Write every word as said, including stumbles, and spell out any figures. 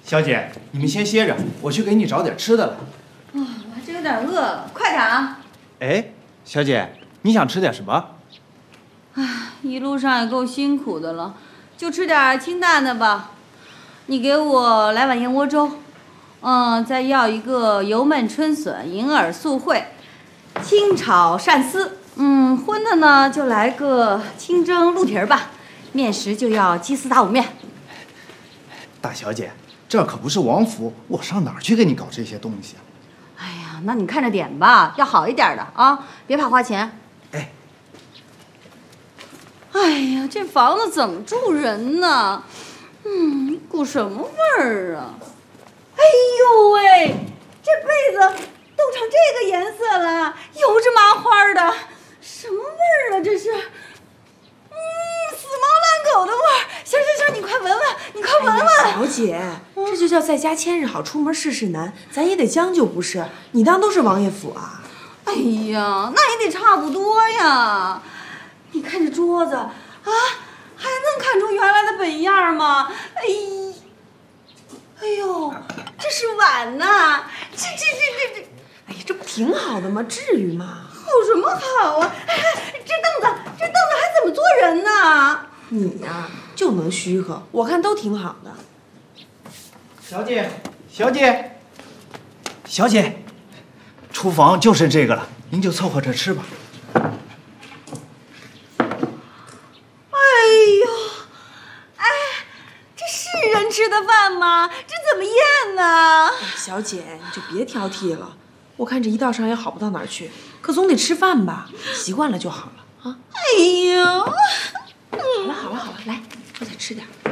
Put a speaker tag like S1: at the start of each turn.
S1: 小姐，你们先歇着，我去给你找点吃的来。
S2: 啊，我还真有点饿了，快点啊！
S1: 哎，小姐，你想吃点什么？
S2: 唉，一路上也够辛苦的了，就吃点清淡的吧。你给我来碗燕窝粥，嗯，再要一个油焖春笋、银耳素烩，清炒鳝丝。嗯，荤的呢就来个清蒸鹿蹄儿吧。面食就要鸡丝打卤面。
S1: 大小姐，这可不是王府，我上哪儿去给你搞这些东西啊？
S2: 哎呀，那你看着点吧，要好一点的啊，别怕花钱。
S1: 哎，
S2: 哎呀，这房子怎么住人呢？嗯，股什么味儿啊？哎呦喂，这被子都成这个颜色了，油着麻花的，什么味儿啊？这是，嗯，死猫烂狗的味儿。行行行，你快闻闻，你快闻闻。
S3: 哎、小姐，这就叫在家千日好，出门事事难，咱也得将就不是？你当都是王爷府啊？
S2: 哎呀，那也得差不多呀。你看这桌子啊，还能看出原来的本样吗？哎，哎呦，这是碗呐！这这这这这，
S3: 哎呀，这不挺好的吗？至于吗？
S2: 好什么好啊？哎，这凳子，这凳子还怎么坐人呢？
S3: 你呀、啊，就能虚和，我看都挺好的。
S1: 小姐，小姐，小姐，厨房就剩这个了，您就凑合着吃吧。
S2: 人吃的饭吗？这怎么咽呢？
S3: 哎，小姐，你就别挑剔了。我看这一道上也好不到哪儿去，可总得吃饭吧，习惯了就好了啊。
S2: 哎呀，
S3: 好了好了好了，来，快点吃点。